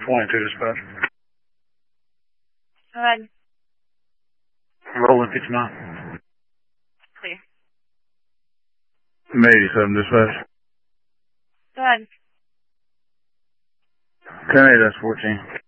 22 dispatch. Go ahead. Rolling 59. Clear. 87 dispatch. Go ahead. 10-8, that's 14.